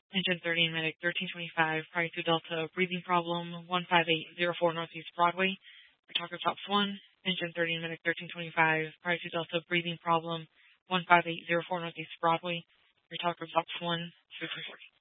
Engine 30 Medic 1325, prior to Delta, breathing problem 15804 Northeast Broadway. Your talker stops 1. Engine 30 Medic 1325, prior to Delta, breathing problem 15804 Northeast Broadway. Your talker stops 1.